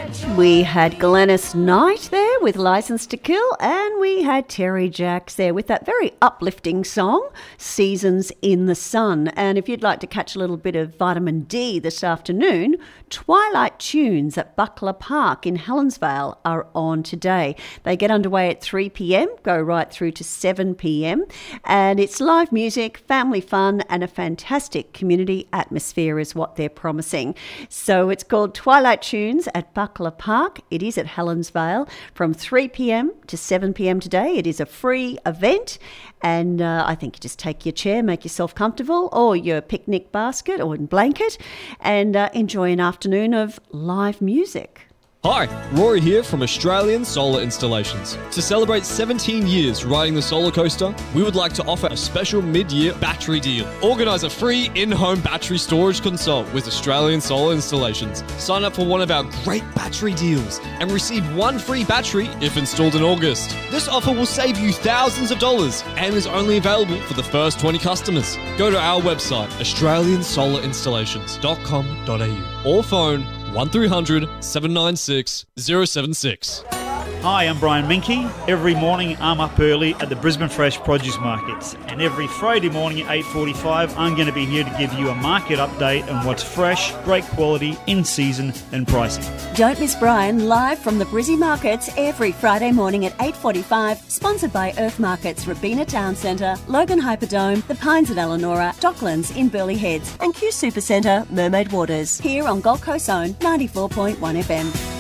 We had Glenys Knight there with License to Kill, and we had Terry Jacks there with that very uplifting song, Seasons in the Sun. And if you'd like to catch a little bit of vitamin D this afternoon, Twilight Tunes at Buckler Park in Helensvale are on today. They get underway at 3 p.m, go right through to 7 p.m, and it's live music, family fun, and a fantastic community atmosphere is what they're promising. So it's called Twilight Tunes at Buckler Park. It is at Helensvale from 3 p.m. to 7 p.m. today. It is a free event, and I think you just take your chair, make yourself comfortable, or your picnic basket or blanket, and enjoy an afternoon of live music. Hi, Rory here from Australian Solar Installations. To celebrate 17 years riding the solar coaster, we would like to offer a special mid-year battery deal. Organise a free in-home battery storage consult with Australian Solar Installations. Sign up for one of our great battery deals and receive one free battery if installed in August. This offer will save you thousands of dollars and is only available for the first 20 customers. Go to our website, australiansolarinstallations.com.au, or phone 1300 796 076. Hi, I'm Brian Minke. Every morning I'm up early at the Brisbane Fresh Produce Markets, and every Friday morning at 8:45 I'm going to be here to give you a market update on what's fresh, great quality, in season and pricing. Don't miss Brian live from the Brizzy Markets every Friday morning at 8:45, sponsored by Earth Markets, Robina Town Centre, Logan Hyperdome, The Pines at Elanora, Docklands in Burleigh Heads, and Q Super Centre, Mermaid Waters, here on Gold Coast's own 94.1 FM.